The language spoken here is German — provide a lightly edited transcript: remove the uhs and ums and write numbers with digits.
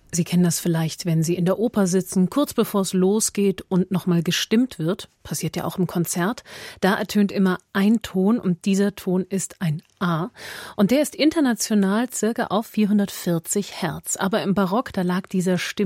Sie kennen das vielleicht, wenn Sie in der Oper sitzen, kurz bevor es losgeht und nochmal gestimmt wird. Passiert ja auch im Konzert. Da ertönt immer ein Ton und dieser Ton ist ein A. Und der ist international circa auf 440 Hertz. Aber im Barock, da lag dieser